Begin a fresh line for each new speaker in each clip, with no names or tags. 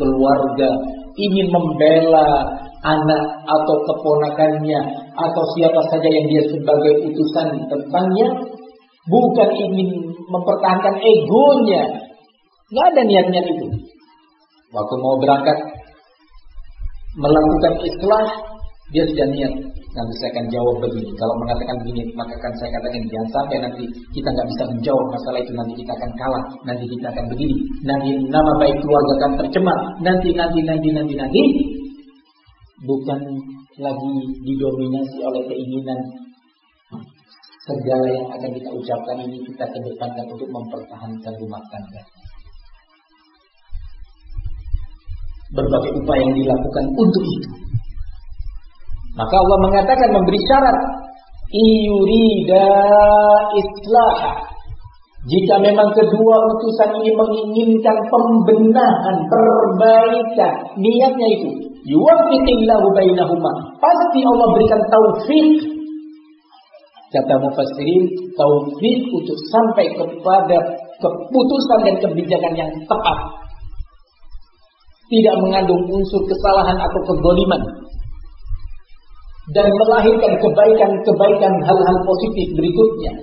keluarga, ingin membela anak atau keponakannya atau siapa saja yang dia sebagai utusan tentangnya, bukan ingin mempertahankan egonya. Nggak ada niatnya itu. Waktu mau berangkat melakukan islah, dia sudah niat, nanti saya akan jawab begini. Kalau mengatakan begini, maka akan saya katakan jangan sampai nanti kita nggak bisa menjawab masalah itu, nanti kita akan kalah, nanti kita akan begini, nanti nama baik keluarga akan tercemar, nanti. Bukan lagi didominasi oleh keinginan segala yang akan kita ucapkan ini kita kedepankan untuk mempertahankan rumah tangga. Berbagai upaya yang dilakukan untuk itu. Maka Allah mengatakan, memberi syarat, iyurida islah. Jika memang kedua utusan ini menginginkan pembenahan, perbaikan, niatnya itu, yuwaffiqillahu bainahuma, pasti Allah berikan taufik. Kata mufassirin, taufik untuk sampai kepada keputusan dan kebijakan yang tepat, tidak mengandung unsur kesalahan atau kezaliman, dan melahirkan kebaikan-kebaikan, hal-hal positif berikutnya.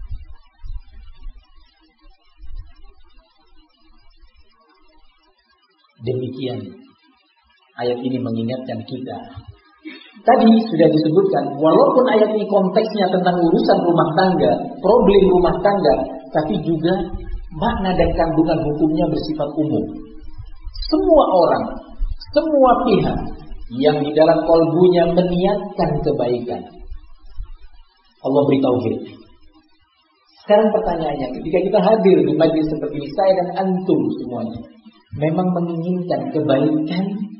Demikian ayat ini mengingatkan kita. Tadi sudah disebutkan, walaupun ayat ini konteksnya tentang urusan rumah tangga, problem rumah tangga, tapi juga makna dan kandungan hukumnya bersifat umum. Semua orang, semua pihak yang di dalam kalbunya meniatkan kebaikan, Allah beri taufik. Sekarang pertanyaannya, ketika kita hadir di majlis seperti ini, saya dan antum semuanya memang menginginkan kebaikan,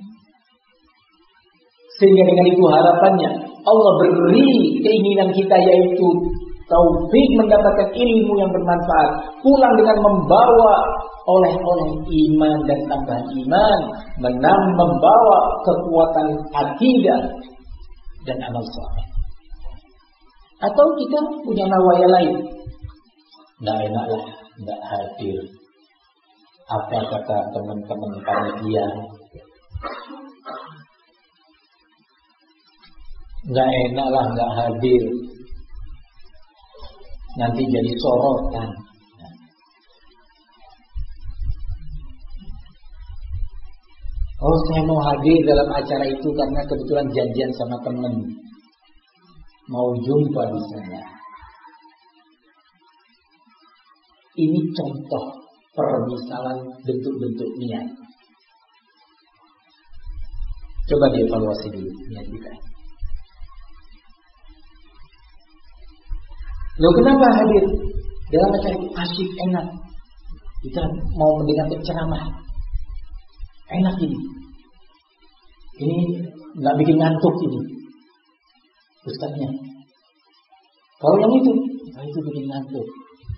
sehingga dengan itu harapannya Allah beri keinginan kita, yaitu taufik mendapatkan ilmu yang bermanfaat, pulang dengan membawa oleh-oleh iman dan tambahan iman, membawa kekuatan akidah dan amal saleh. Atau kita punya nawaya lain, nggak enaklah, nggak hadir. Apa kata teman-teman panitia? Nggak enaklah, nggak hadir. Nanti jadi sorotan. Oh, saya mau hadir dalam acara itu karena kebetulan janjian sama teman, mau jumpa di sana. Ini contoh permisalan bentuk-bentuk niat. Coba dievaluasi dulu niat kita. Loh, kenapa hadir dalam acara itu? Asyik, enak. Kita mau mendengarkan ceramah. Enak ini. Ini nggak bikin ngantuk ini ustaznya. Kalau yang itu bikin ngantuk.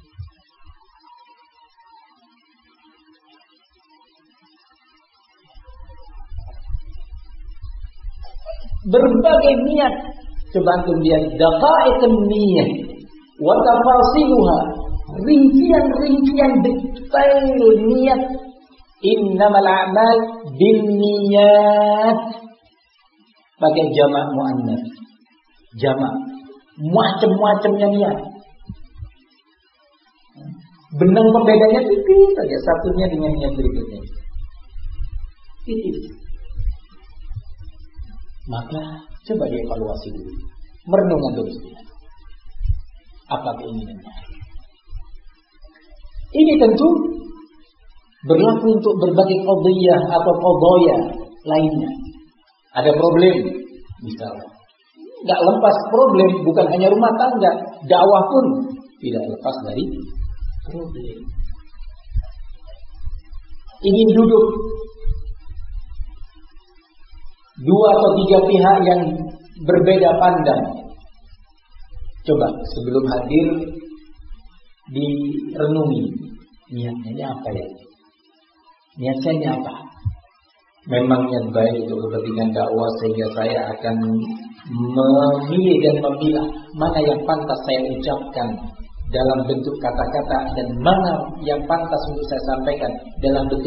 Berbagai niat. Coba antum lihat daqaiqun niyyah wa tafasiluha, rincian detail niat. Innamal a'mal binniyat. Pakai jamak muannats. Jamak. Macam-macamnya niat. Benang pembedanya tipis saja, satunya dengan niat berikutnya. Tipis. Maka coba dievaluasi dulu. Merenungkan dulu. Apa keinginannya? Ini tentu berlaku untuk berbagai qadhiyah atau qadaya lainnya. Ada problem, misalnya. Nggak lepas problem, bukan hanya rumah tangga, dakwah pun tidak lepas dari problem. Ingin duduk dua atau tiga pihak yang berbeda pandang. Coba sebelum hadir direnungi niatnya apa ya? Niat saya apa? Memang niat baik untuk kepentingan dakwah, sehingga saya akan memilih dan memilah mana yang pantas saya ucapkan dalam bentuk kata-kata dan mana yang pantas untuk saya sampaikan dalam bentuk